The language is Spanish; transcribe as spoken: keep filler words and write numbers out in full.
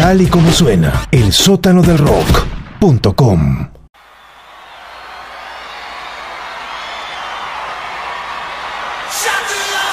Tal y como suena, el sótano del rock punto com. Shut the